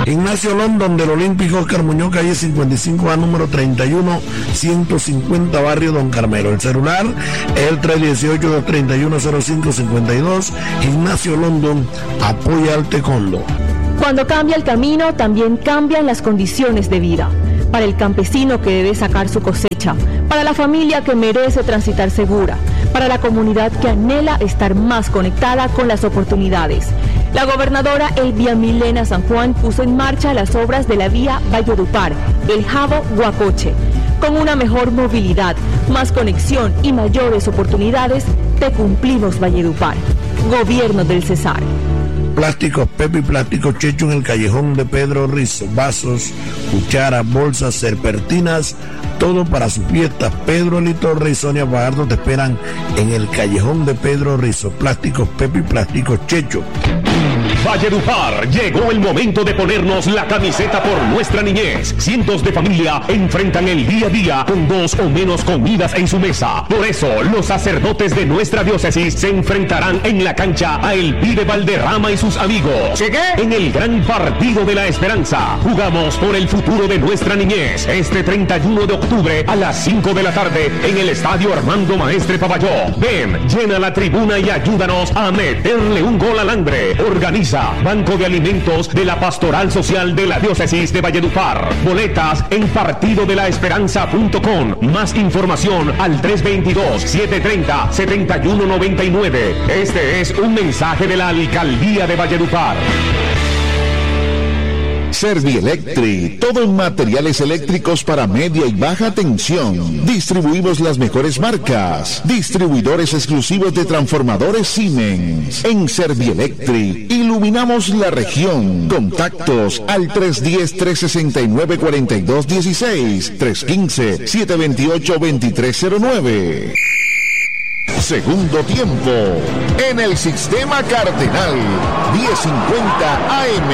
Gimnasio London del Olímpico Oscar Muñoz, calle 55A, número 31, 150, barrio Don Carmelo. El celular es el 318-231-0552. Gimnasio London, apoya al taekwondo. Cuando cambia el camino, también cambian las condiciones de vida. Para el campesino que debe sacar su cosecha, para la familia que merece transitar segura, para la comunidad que anhela estar más conectada con las oportunidades. La gobernadora Elvia Milena San Juan puso en marcha las obras de la vía Valledupar, El Jabo, Guacoche. Con una mejor movilidad, más conexión y mayores oportunidades, te cumplimos Valledupar. Gobierno del Cesar. Plásticos Pepe y Plásticos Checho en el callejón de Pedro Rizo. Vasos, cucharas, bolsas, serpentinas, todo para sus fiestas. Pedro Eli Torre y Sonia Fajardo te esperan en el callejón de Pedro Rizo. Plásticos Pepe y Plásticos Checho. Valledupar, llegó el momento de ponernos la camiseta por nuestra niñez. Cientos de familias enfrentan el día a día con 2 o menos comidas en su mesa. Por eso, los sacerdotes de nuestra diócesis se enfrentarán en la cancha a El Pibe Valderrama y sus amigos. ¿Qué? En el gran partido de la esperanza. Jugamos por el futuro de nuestra niñez. Este 31 de octubre a las 5 de la tarde en el Estadio Armando Maestre Pavalló. Ven, llena la tribuna y ayúdanos a meterle un gol al hambre. Organiza Banco de Alimentos de la Pastoral Social de la Diócesis de Valledupar. Boletas en partidodelaesperanza.com. Más información al 322-730-7199. Este es un mensaje de la Alcaldía de Valledupar. Servielectric, todo en materiales eléctricos para media y baja tensión. Distribuimos las mejores marcas. Distribuidores exclusivos de transformadores Siemens. En Servielectric, iluminamos la región. Contactos al 310-369-4216, 315-728-2309. Segundo tiempo, en el Sistema Cardenal, 1050 AM,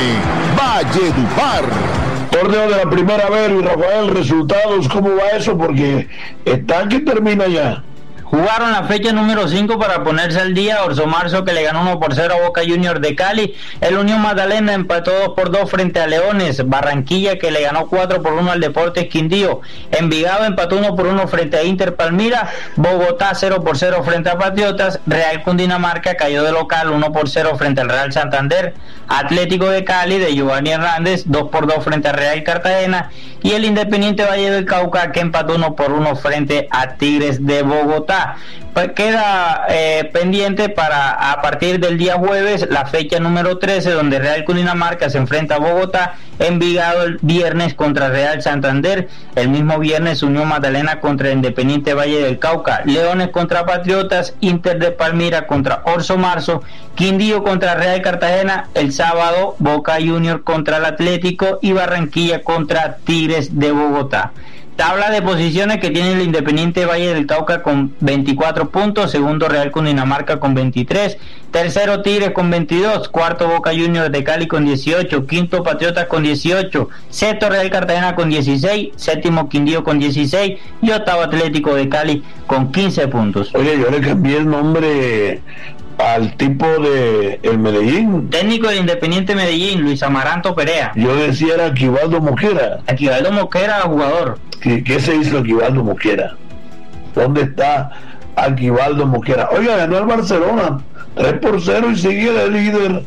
Valledupar. Torneo de la primera vez, y Rafael, resultados, ¿cómo va eso? Porque está que termina ya. Jugaron la fecha número 5 para ponerse al día. Orso Marzo, que le ganó 1-0 a Boca Juniors de Cali. El Unión Magdalena empató 2-2 frente a Leones. Barranquilla, que le ganó 4-1 al Deportes Quindío. Envigado empató 1-1 frente a Inter Palmira. Bogotá 0-0 frente a Patriotas. Real Cundinamarca cayó de local 1-0 frente al Real Santander. Atlético de Cali de Giovanni Hernández 2-2 frente a Real Cartagena. Y el Independiente Valle del Cauca, que empató 1-1 frente a Tigres de Bogotá. Pues queda pendiente para a partir del día jueves la fecha número 13, donde Real Cundinamarca se enfrenta a Bogotá. Envigado el viernes contra Real Santander. El mismo viernes Unión Magdalena contra Independiente Valle del Cauca. Leones contra Patriotas. Inter de Palmira contra Orso Marzo. Quindío contra Real Cartagena. El sábado Boca Juniors contra el Atlético. Y Barranquilla contra Tigres de Bogotá. Tabla de posiciones que tiene el Independiente Valle del Cauca con 24 puntos, segundo Real Cundinamarca con 23, tercero Tigres con 22, cuarto Boca Juniors de Cali con 18, quinto Patriotas con 18, sexto Real Cartagena con 16, séptimo Quindío con 16 y octavo Atlético de Cali con 15 puntos. Oye, yo le cambié el nombre al tipo de el Medellín. Técnico del Independiente Medellín, Luis Amaranto Perea. Yo decía era Aquivaldo Mosquera. Aquivaldo Mosquera, jugador. ¿Qué se hizo Aquivaldo Mosquera? ¿Dónde está Aquivaldo Mosquera? Oiga, ganó el Barcelona 3-0 y sigue de líder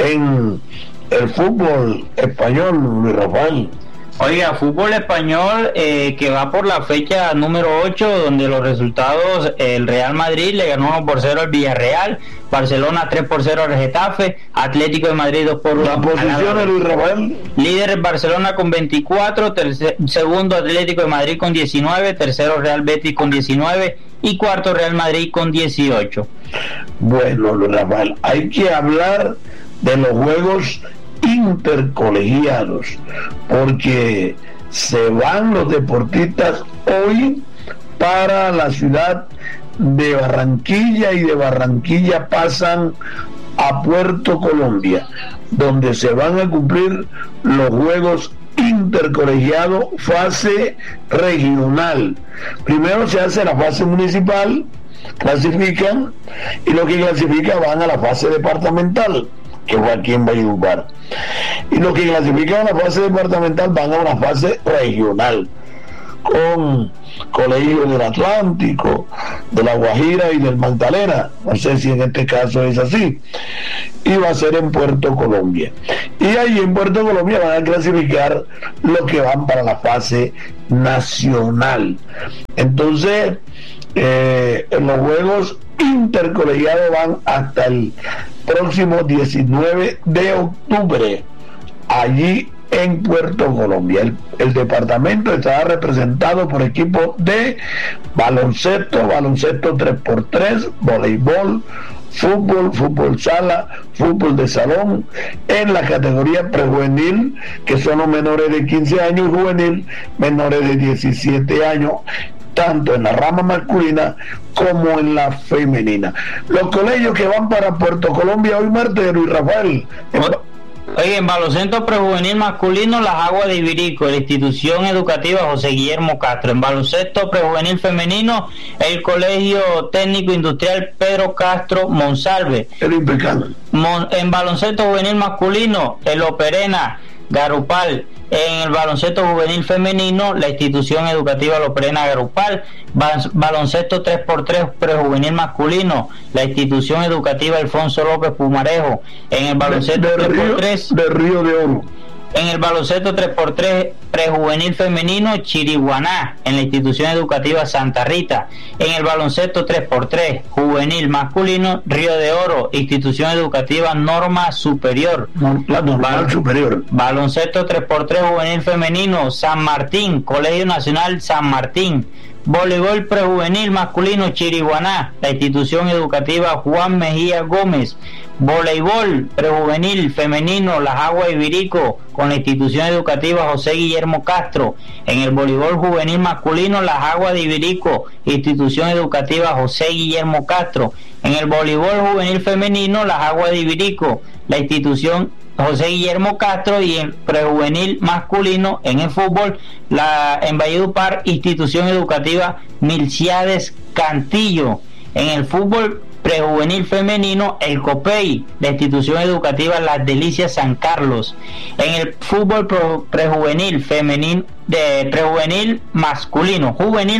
en el fútbol español, Luis Rafael. Oiga, fútbol español que va por la fecha número 8, donde los resultados, el Real Madrid le ganó 1-0 al Villarreal, Barcelona 3-0 al Getafe, Atlético de Madrid 2-1. La posición de Luis Rafael. Líder es Barcelona con 24, segundo Atlético de Madrid con 19, tercero Real Betis con 19 y cuarto Real Madrid con 18. Bueno, Luis Rafael, hay que hablar de los juegos intercolegiados, porque se van los deportistas hoy para la ciudad de Barranquilla y de Barranquilla pasan a Puerto Colombia, donde se van a cumplir los juegos intercolegiados fase regional. Primero se hace la fase municipal, clasifican, y los que clasifican van a la fase departamental. que fue aquí en Valledupar. Y los que clasifican a la fase departamental van a una fase regional, con colegios del Atlántico, de La Guajira y del Magdalena. No sé si en este caso es así. Y va a ser en Puerto Colombia. Y ahí en Puerto Colombia van a clasificar los que van para la fase nacional. Entonces, los juegos intercolegiados van hasta el próximo 19 de octubre, allí en Puerto Colombia. El departamento estará representado por equipos de baloncesto 3x3, voleibol, fútbol sala, fútbol de salón, en la categoría prejuvenil, que son los menores de 15 años, y juvenil, menores de 17 años, tanto en la rama masculina como en la femenina. Los colegios que van para Puerto Colombia hoy, Martero y Rafael. Oye, en baloncesto prejuvenil masculino, Las Aguas de Ibirico, la institución educativa José Guillermo Castro. En baloncesto prejuvenil femenino, el Colegio Técnico Industrial Pedro Castro Monsalve. En baloncesto juvenil masculino, el Operena Garupal. En el baloncesto juvenil femenino, la institución educativa Loperena Garupal. Baloncesto 3x3 prejuvenil masculino, la institución educativa Alfonso López Pumarejo. En el baloncesto 3x3 de Río de Oro. En el baloncesto 3x3 prejuvenil femenino, Chiriguaná, en la institución educativa Santa Rita. En el baloncesto 3x3 juvenil masculino, Río de Oro, institución educativa Norma Superior. Superior. Baloncesto 3x3 juvenil femenino, San Martín, Colegio Nacional San Martín. Voleibol prejuvenil masculino, Chiriguaná, la institución educativa Juan Mejía Gómez. Voleibol prejuvenil femenino, Las Aguas Ibirico, con la institución educativa José Guillermo Castro. En el voleibol juvenil masculino, Las Aguas de Ibirico, institución educativa José Guillermo Castro. En el voleibol juvenil femenino, Las Aguas de Ibirico, la institución José Guillermo Castro. Y en prejuvenil masculino, en el fútbol, en Valledupar, institución educativa Milciades Cantillo. En el fútbol prejuvenil femenino, el COPEI, la institución educativa Las Delicias San Carlos. En el fútbol prejuvenil prejuvenil masculino,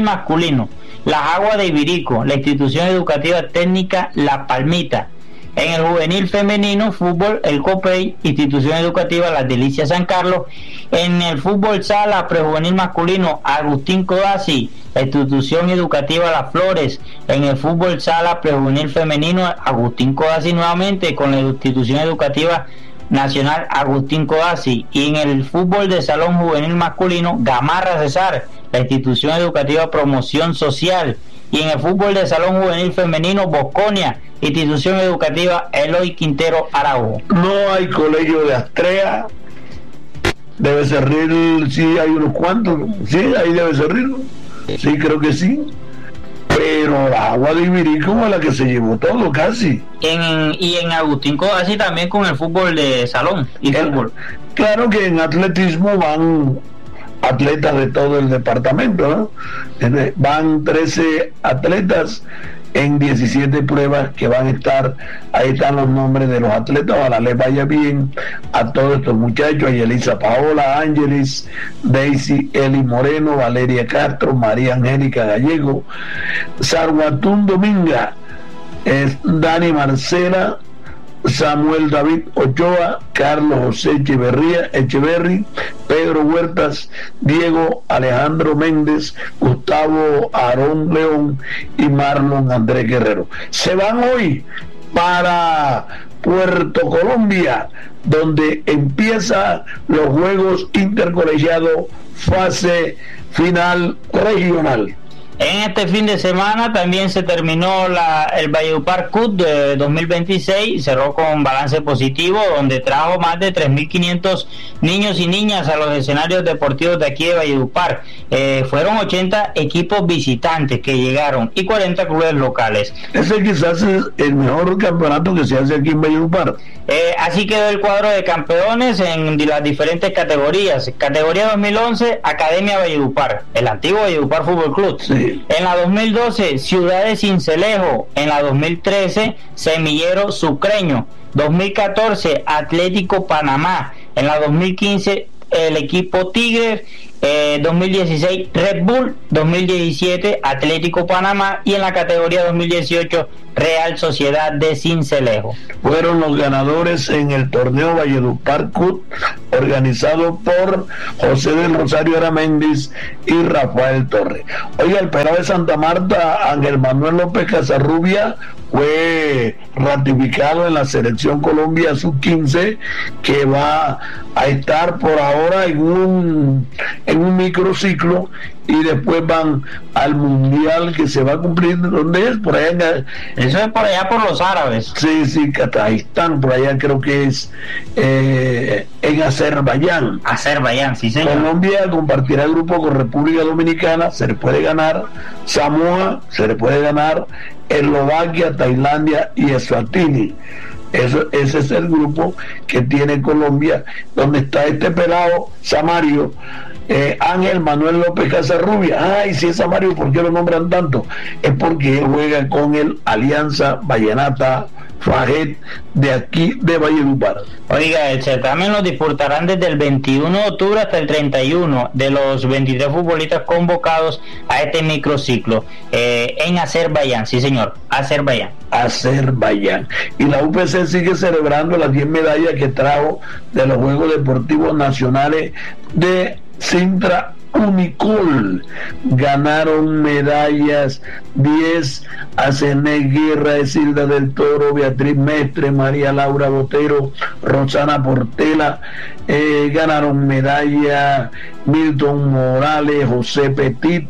Las Aguas de Ibirico, la institución educativa técnica La Palmita. En el juvenil femenino, fútbol, el COPEI, institución educativa Las Delicias San Carlos. En el fútbol sala prejuvenil masculino, Agustín Codazzi, la institución educativa Las Flores. En el fútbol sala prejuvenil femenino, Agustín Codazzi nuevamente, con la institución educativa nacional Agustín Codazzi. Y en el fútbol de salón juvenil masculino, Gamarra Cesar, la institución educativa Promoción Social. Y en el fútbol de salón juvenil femenino, Bosconia, institución educativa Eloy Quintero Araujo. No hay colegio de Astrea. Debe Cerril, sí hay unos cuantos. Sí, ahí debe Cerril. Sí, creo que sí. Pero la Agua de Ibirico fue la que se llevó todo casi. Y en Agustín Codazzi también con el fútbol de salón y fútbol. Claro que en atletismo van atletas de todo el departamento, ¿no? Van 13 atletas en 17 pruebas que van a estar. Ahí están los nombres de los atletas. Ojalá les vaya bien a todos estos muchachos: a Yelisa Paola, Ángeles, Daisy Eli Moreno, Valeria Castro, María Angélica Gallego, Sarguatún Dominga, Dani Marcela, Samuel David Ochoa, Carlos José Echeverry, Pedro Huertas, Diego Alejandro Méndez, Gustavo Aarón León y Marlon Andrés Guerrero. Se van hoy para Puerto Colombia, donde empiezan los Juegos Intercolegiados fase final regional. En este fin de semana también se terminó el Valledupar Cup de 2026, cerró con balance positivo, donde trajo más de 3.500 niños y niñas a los escenarios deportivos de aquí de Valledupar. Fueron 80 equipos visitantes que llegaron y 40 clubes locales. Ese quizás es el mejor campeonato que se hace aquí en Valledupar. Así quedó el cuadro de campeones en las diferentes categorías. Categoría 2011, Academia Valledupar, el antiguo Valledupar Fútbol Club. Sí. En la 2012, Ciudades Cincelejo. En la 2013, Semillero Sucreño. 2014 Atlético Panamá, en la 2015 el equipo Tigres, 2016 Red Bull, 2017 Atlético Panamá y en la categoría 2018 Real Sociedad de Sincelejo. Fueron los ganadores en el torneo Valledupar Cup, organizado por José del Rosario Aramendiz y Rafael Torres. Oiga, el Perú de Santa Marta, Ángel Manuel López Casarrubia, fue ratificado en la selección Colombia sub-15, que va a estar por ahora en un microciclo y después van al mundial que se va a cumplir. ¿Dónde es? Por allá eso es por allá por los árabes. Sí, Kazajistán, por allá creo que es en Azerbaiyán. Sí señor. Colombia compartirá el grupo con República Dominicana, se le puede ganar Samoa, se le puede ganar Eslovaquia, Tailandia y Eswatini. Ese es el grupo que tiene Colombia, donde está este pelado Samario, Ángel Manuel López Casarrubia. Ay, si es Samario, ¿por qué lo nombran tanto? Es porque él juega con el Alianza Vallenata Fajet de aquí de Valledupar. Oiga, el certamen lo disputarán desde el 21 de octubre hasta el 31 de los 23 futbolistas convocados a este microciclo en Azerbaiyán. Sí señor, Azerbaiyán. Y la UPC sigue celebrando las 10 medallas que trajo de los Juegos Deportivos Nacionales de Sintra Unicol. Ganaron medallas 10 Asené Guerra, Esilda del Toro, Beatriz Mestre, María Laura Botero, Rosana Portela. Ganaron medalla Milton Morales, José Petit.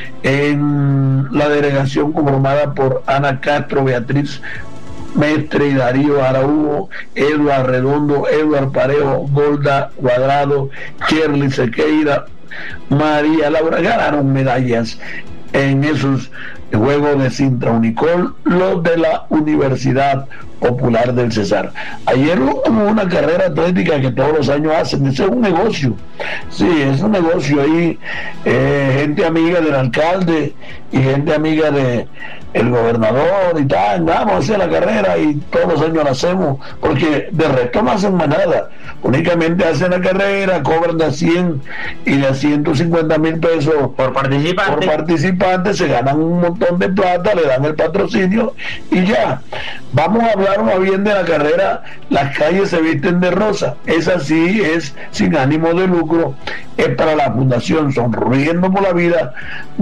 En la delegación conformada por Ana Castro, Beatriz Mestre y Darío Araújo, Eduard Redondo, Eduard Parejo, Golda Cuadrado, Shirley Sequeira, María Laura, ganaron medallas en esos Juegos de Sintra Unicol, los de la Universidad Popular del Cesar. Ayer hubo una carrera atlética que todos los años hacen. Ese es un negocio, sí, es un negocio ahí, gente amiga del alcalde y gente amiga de el gobernador y tal, vamos a hacer la carrera y todos los años la hacemos, porque de resto no hacen más nada, únicamente hacen la carrera, cobran de 100 y de 150,000 pesos por participante, se ganan un montón de plata, le dan el patrocinio y ya. Vamos a hablar más bien de la carrera Las calles se visten de rosa. Esa sí es sin ánimo de lucro, es para la Fundación Sonriendo por la Vida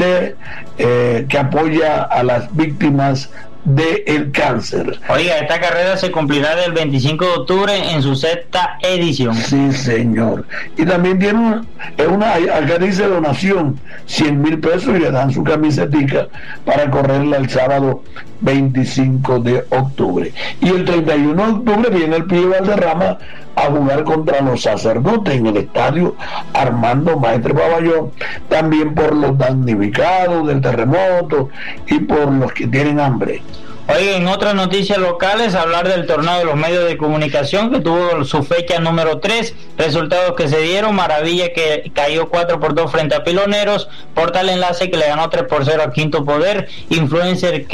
que apoya a las víctimas del cáncer. Oiga, esta carrera se cumplirá del 25 de octubre en su 6ª edición. Sí, señor. Y también tiene acá dice donación, 100,000 pesos y le dan su camisetica para correrla el sábado 25 de octubre. Y el 31 de octubre viene el Pío Valderrama a jugar contra los Sacerdotes en el estadio Armando Maestre Paballón, también por los damnificados del terremoto y por los que tienen hambre. Oye, en otras noticias locales, hablar del torneo de los medios de comunicación que tuvo su fecha número 3, resultados que se dieron: Maravilla que cayó 4-2 frente a Piloneros, Portal Enlace que le ganó 3-0 a Quinto Poder, Influencer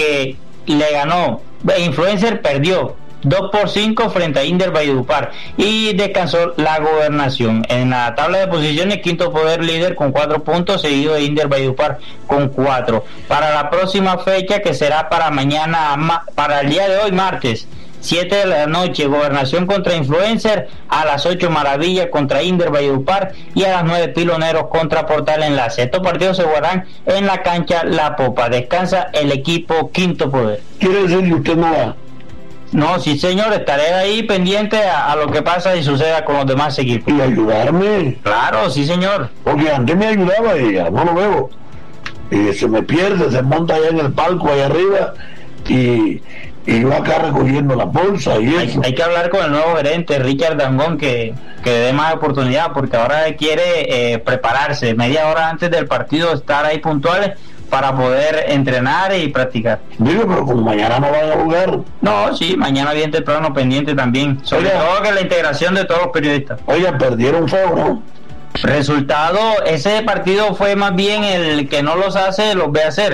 perdió 2-5 frente a Inder Valledupar y descansó la Gobernación. En la tabla de posiciones, Quinto Poder líder con 4 puntos, seguido de Inder Valledupar con 4. Para la próxima fecha, que será para mañana, para el día de hoy, martes 7 de la noche, Gobernación contra Influencer, a las 8 Maravilla contra Inder Valledupar y a las 9 Piloneros contra Portal Enlace. Estos partidos se jugarán en la cancha La Popa. Descansa el equipo Quinto Poder. ¿Quiere decir que usted no va? No, sí señor, estaré ahí pendiente a lo que pasa y suceda con los demás equipos. ¿Y ayudarme? Claro, sí señor. Porque antes me ayudaba y ya no lo veo. Y se me pierde, se monta allá en el palco, allá arriba, y yo acá recogiendo la bolsa y eso. Hay que hablar con el nuevo gerente, Richard Dangón, que le dé más oportunidad, porque ahora quiere prepararse media hora antes del partido, estar ahí puntuales para poder entrenar y practicar. Digo, pero como mañana no van a jugar. No, sí, mañana bien temprano pendiente también. Sobre todo que la integración de todos los periodistas. Oiga, perdieron feo, ¿no? Resultado, ese partido fue más bien el que no los hace, los ve hacer.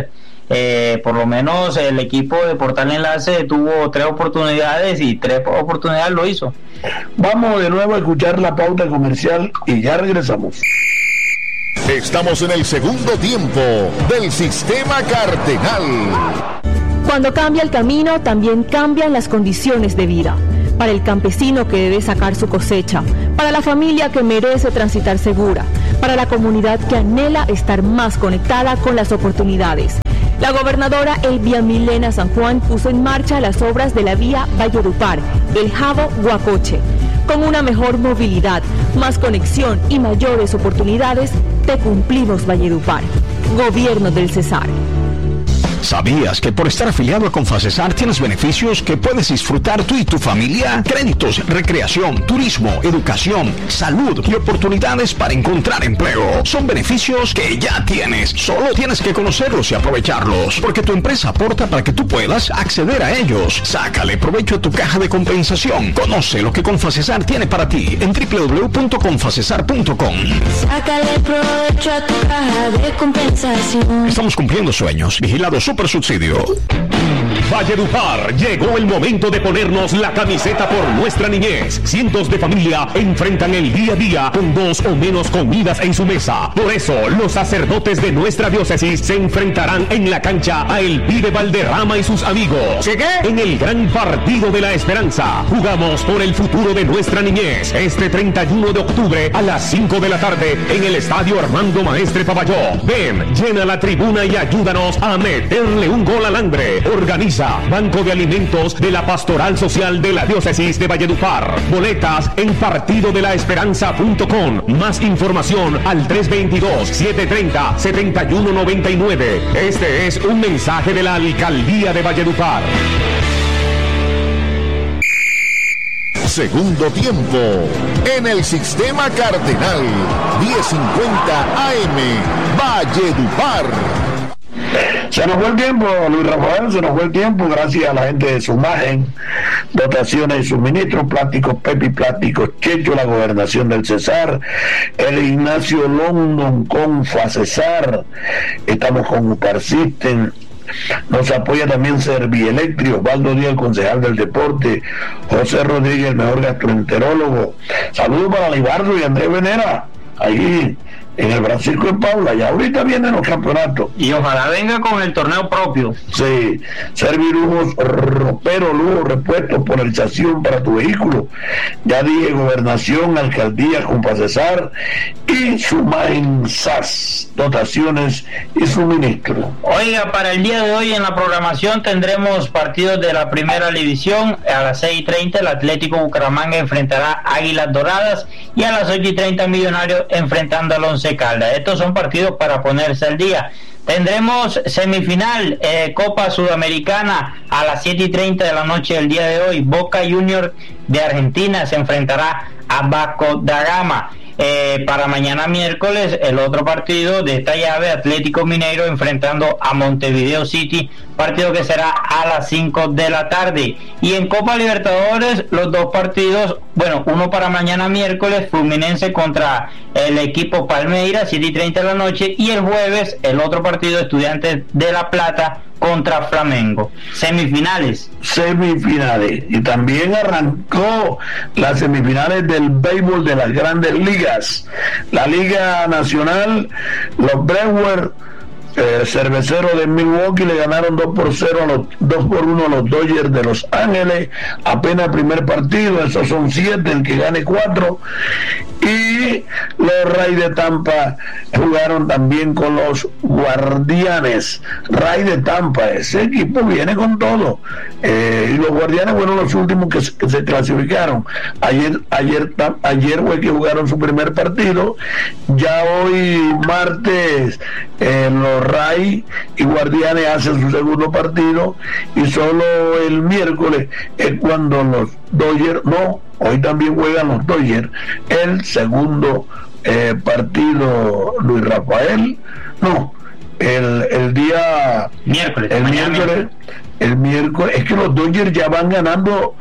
por lo menos el equipo de Portal Enlace tuvo 3 oportunidades y 3 oportunidades lo hizo. Vamos de nuevo a escuchar la pauta comercial y ya regresamos. Estamos en el segundo tiempo del Sistema Cardenal. Cuando cambia el camino, también cambian las condiciones de vida. Para el campesino que debe sacar su cosecha, para la familia que merece transitar segura, para la comunidad que anhela estar más conectada con las oportunidades. La gobernadora Elvia Milena San Juan puso en marcha las obras de la vía Valledupar, El Jabo-Guacoche. Con una mejor movilidad, más conexión y mayores oportunidades, te cumplimos Valledupar. Gobierno del Cesar. ¿Sabías que por estar afiliado a Confacesar tienes beneficios que puedes disfrutar tú y tu familia? Créditos, recreación, turismo, educación, salud y oportunidades para encontrar empleo. Son beneficios que ya tienes. Solo tienes que conocerlos y aprovecharlos, porque tu empresa aporta para que tú puedas acceder a ellos. Sácale provecho a tu caja de compensación. Conoce lo que Confacesar tiene para ti en www.confacesar.com. Sácale provecho a tu caja de compensación. Estamos cumpliendo sueños. Vigilado Super Subsidio. Valledupar, llegó el momento de ponernos la camiseta por nuestra niñez. Cientos de familias enfrentan el día a día con 2 o menos comidas en su mesa. Por eso, los sacerdotes de nuestra diócesis se enfrentarán en la cancha a El Pibe Valderrama y sus amigos. ¿Qué? En el gran partido de la esperanza. Jugamos por el futuro de nuestra niñez. Este 31 de octubre a las 5 de la tarde en el Estadio Armando Maestre Pavalló. Ven, llena la tribuna y ayúdanos a meterle un gol al hambre. Organiza Banco de Alimentos de la Pastoral Social de la Diócesis de Valledupar. Boletas en partidodelaesperanza.com. Más información al 322-730-7199. Este es un mensaje de la Alcaldía de Valledupar. Segundo tiempo en el Sistema Cardenal 1050 AM Valledupar. Se nos fue el tiempo, Luis Rafael, se nos fue el tiempo, gracias a la gente de Sumagen, dotaciones y suministros, Plásticos Pepe y Plásticos Checho, la Gobernación del Cesar, el Ignacio London con Facesar, estamos con Upar System. Nos apoya también Servielectri, Osvaldo Díaz, el concejal del deporte, José Rodríguez, el mejor gastroenterólogo. Saludos para Libardo y Andrés Venera, ahí en el Francisco de Paula, ya ahorita vienen los campeonatos. Y ojalá venga con el torneo propio. Sí, Servilujos, ropero, lujo, repuesto, polarización para tu vehículo. Ya dije, Gobernación, Alcaldía, Confacesar y Sumagen SAS, dotaciones y suministro. Oiga, para el día de hoy en la programación tendremos partidos de la primera división. A las 6:30 el Atlético Bucaramanga enfrentará a Águilas Doradas y a las 8:30 Millonarios enfrentando al Once Caldas. Estos son partidos para ponerse al día. Tendremos semifinal Copa Sudamericana a las 7:30 de la noche del día de hoy. Boca Juniors de Argentina se enfrentará a Vasco da Gama. Para mañana miércoles el otro partido de esta llave, Atlético Mineiro enfrentando a Montevideo City, partido que será a las 5 de la tarde. Y en Copa Libertadores los dos partidos, bueno, uno para mañana miércoles, Fluminense contra el equipo Palmeiras, 7:30 de la noche, y el jueves el otro partido, Estudiantes de La Plata contra Flamengo. Semifinales, y también arrancó las semifinales del béisbol de las grandes ligas. La Liga Nacional, los Brewers cerveceros de Milwaukee le ganaron 2-1 a los Dodgers de Los Ángeles. Apenas primer partido, esos son 7, el que gane 4. Y los Rays de Tampa jugaron también con los Guardianes. Rays de Tampa, ese equipo viene con todo. Y los Guardianes fueron los últimos que se clasificaron. Ayer fue que jugaron su primer partido. Ya hoy martes los Rays y Guardianes hacen su segundo partido, y solo el miércoles es cuando los Dodgers, hoy también juegan los Dodgers el segundo partido, Luis Rafael, el día miércoles, el miércoles, es que los Dodgers ya van ganando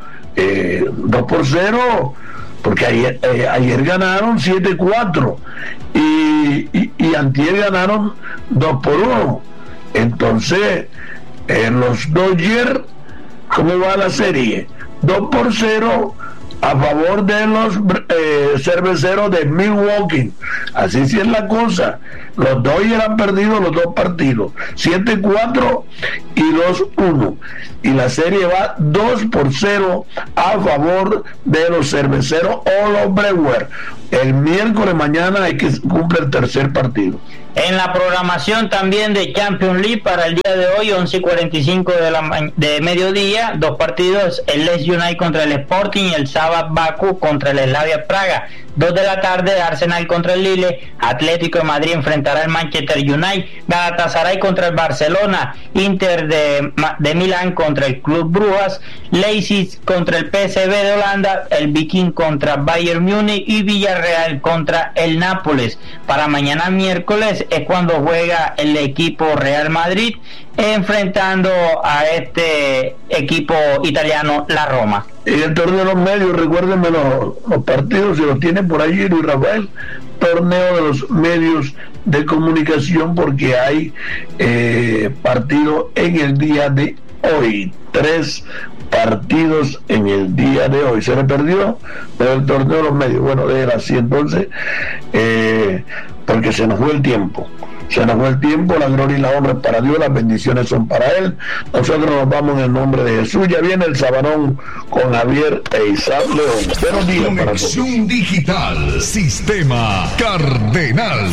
2-0, porque ayer ganaron 7-4 y antier ganaron 2-1, Entonces, en los Dodgers, ¿cómo va la serie? 2-0 a favor de los cerveceros de Milwaukee. Así sí es la cosa. Los Dodgers han perdido los dos partidos, 7-4 y 2-1. Y la serie va 2-0 a favor de los cerveceros o los Brewers. El miércoles mañana hay que cumple el tercer partido. En la programación también de Champions League para el día de hoy, 11:45 de mediodía, dos partidos, el Leeds United contra el Sporting y el Sabah Bakú contra el Slavia Praga. 2 de la tarde, Arsenal contra el Lille, Atlético de Madrid enfrentará al Manchester United, Galatasaray contra el Barcelona, Inter de Milán contra el Club Brujas, Leipzig contra el PSV de Holanda, el Viking contra Bayern Múnich y Villarreal contra el Nápoles. Para mañana miércoles es cuando juega el equipo Real Madrid enfrentando a este equipo italiano, la Roma. Y el torneo de los medios, recuérdenme los partidos, si los tienen por ahí Luis Rafael, torneo de los medios de comunicación, porque hay partidos en el día de hoy, 3 partidos en el día de hoy. Se le perdió el torneo de los medios, bueno, de él así entonces, porque se nos fue el tiempo. Se nos fue el tiempo, la gloria y la honra es para Dios, las bendiciones son para Él. Nosotros nos vamos en el nombre de Jesús. Ya viene el Sabanón con Javier e Isaac León. Buenos días para todos. Conexión Digital, Sistema Cardenal.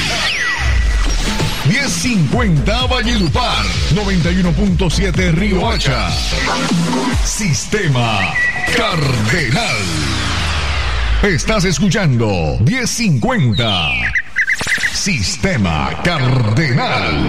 1050 Valledupar, 91.7 Río Hacha. Sistema Cardenal. Estás escuchando 1050. Sistema Cardenal.